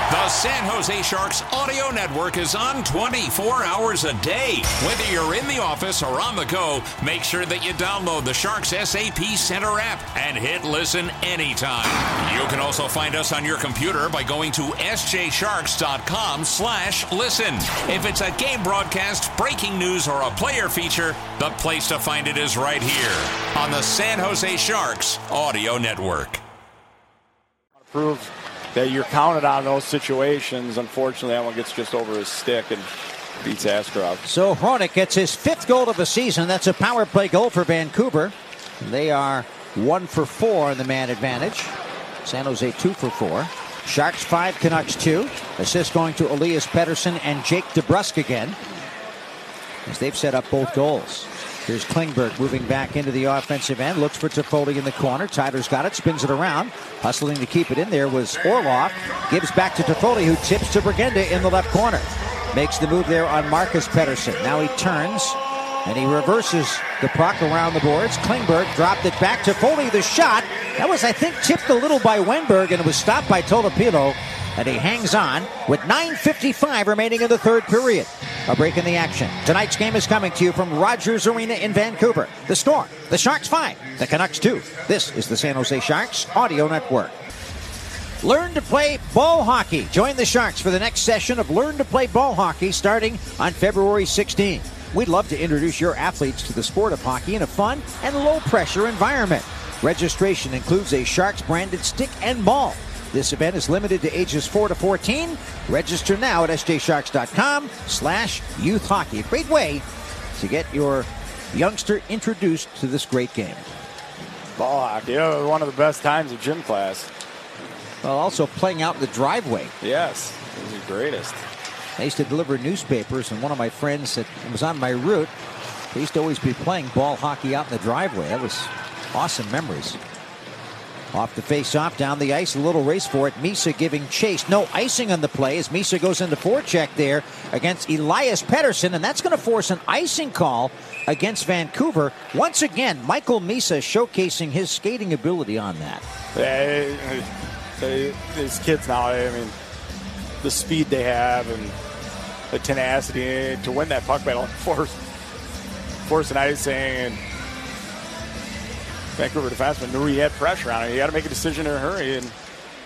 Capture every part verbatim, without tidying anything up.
The San Jose Sharks audio network is on twenty-four hours a day. Whether you're in the office or on the go, make sure that you download the Sharks S A P Center app and hit listen anytime. You can also find us on your computer by going to s j sharks dot com slash listen. If it's a game broadcast, breaking news, or a player feature, the place to find it is right here on the San Jose Sharks audio network. Prove that you're counted on those situations. Unfortunately, that one gets just over his stick and beats Askarov. So Hronek gets his fifth goal of the season. That's a power play goal for Vancouver. They are one for four in the man advantage. San Jose two for four. Sharks five, Canucks two. Assist going to Elias Pettersson and Jake DeBrusk again, as they've set up both goals. Here's Klingberg moving back into the offensive end. Looks for Toffoli in the corner. Tyler's got it. Spins it around. Hustling to keep it in there was Orlov. Gives back to Toffoli, who tips to Brigenda in the left corner. Makes the move there on Marcus Pettersson. Now he turns and he reverses the puck around the boards. Klingberg dropped it back to Toffoli. The shot. That was, I think, tipped a little by Wenberg, and it was stopped by Tolopilo. And he hangs on with nine fifty-five remaining in the third period. A break in the action. Tonight's game is coming to you from Rogers Arena in Vancouver. The Storm, the Sharks five, the Canucks two. This is the San Jose Sharks Audio Network. Learn to play ball hockey. Join the Sharks for the next session of Learn to Play Ball Hockey starting on February sixteenth. We'd love to introduce your athletes to the sport of hockey in a fun and low-pressure environment. Registration includes a Sharks-branded stick and ball. This event is limited to ages four to fourteen. Register now at s j sharks dot com slash youth hockey. A great way to get your youngster introduced to this great game. Ball hockey, yeah, one of the best times of gym class. Well, also playing out in the driveway. Yes, it was the greatest. I used to deliver newspapers, and one of my friends that was on my route, they used to always be playing ball hockey out in the driveway. That was awesome memories. Off the face-off, down the ice, a little race for it. Misa giving chase. No icing on the play as Misa goes into forecheck there against Elias Pettersson, and that's going to force an icing call against Vancouver. Once again, Michael Misa showcasing his skating ability on that. Yeah, they, these kids now, I mean, the speed they have and the tenacity to win that puck battle, force, force an icing, and Vancouver defenseman knew he had pressure on it. He had to make a decision in a hurry, and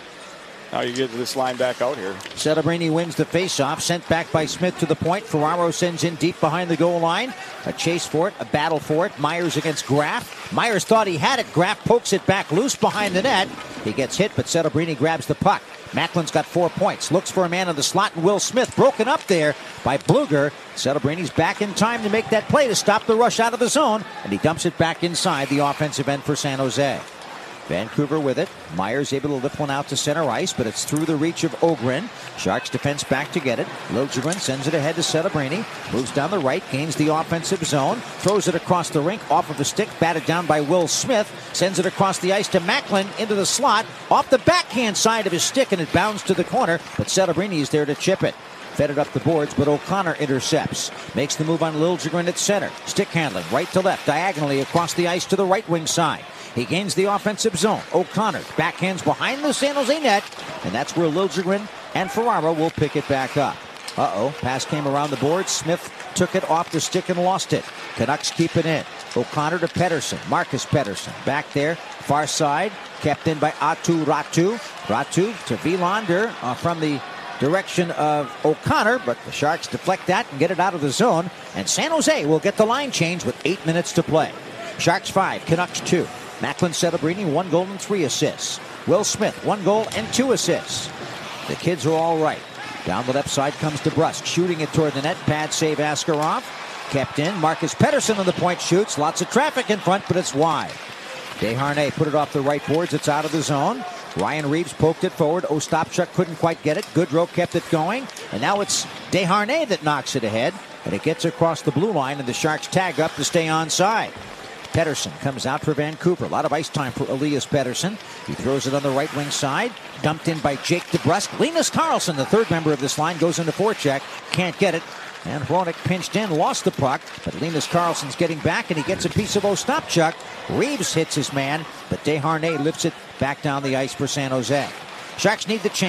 now you get this line back out here. Celebrini wins the faceoff, sent back by Smith to the point. Ferraro sends in deep behind the goal line. A chase for it, a battle for it. Myers against Graff. Myers thought he had it. Graff pokes it back loose behind the net. He gets hit, but Celebrini grabs the puck. Macklin's got four points. Looks for a man in the slot, and Will Smith broken up there by Bluger. Celebrini's back in time to make that play to stop the rush out of the zone, and he dumps it back inside the offensive end for San Jose. Vancouver with it. Myers able to lift one out to center ice, but it's through the reach of Ogren. Sharks defense back to get it. Liljegren sends it ahead to Celebrini. Moves down the right, gains the offensive zone. Throws it across the rink, off of the stick, batted down by Will Smith. Sends it across the ice to Macklin into the slot. Off the backhand side of his stick, and it bounds to the corner, but Celebrini is there to chip it. Fed it up the boards, but O'Connor intercepts. Makes the move on Liljegren at center. Stick handling, right to left, diagonally across the ice to the right wing side. He gains the offensive zone. O'Connor backhands behind the San Jose net, and that's where Liljegren and Ferraro will pick it back up. Uh-oh, pass came around the board. Smith took it off the stick and lost it. Canucks keep it in. O'Connor to Pettersson. Marcus Pettersson back there, far side, kept in by Atu Ratu. Ratu to Vilander uh, from the direction of O'Connor, but the Sharks deflect that and get it out of the zone, and San Jose will get the line change with eight minutes to play. Sharks five, Canucks two. Macklin Celebrini, one goal and three assists. Will Smith, one goal and two assists. The kids are all right. Down the left side comes DeBrusk, shooting it toward the net. Pad save Askarov. Kept in. Marcus Pettersson on the point shoots. Lots of traffic in front, but it's wide. Desharnais put it off the right boards. It's out of the zone. Ryan Reeves poked it forward. Ostapchuk couldn't quite get it. Goodrow kept it going. And now it's Desharnais that knocks it ahead. And it gets across the blue line, and the Sharks tag up to stay onside. Pettersson comes out for Vancouver. A lot of ice time for Elias Pettersson. He throws it on the right wing side. Dumped in by Jake DeBrusk. Linus Karlsson, the third member of this line, goes into forecheck. Can't get it. And Hronek pinched in, lost the puck. But Linus Karlsson's getting back, and he gets a piece of Ostapchuk. Reeves hits his man, but Desharnais lifts it back down the ice for San Jose. Sharks need the change.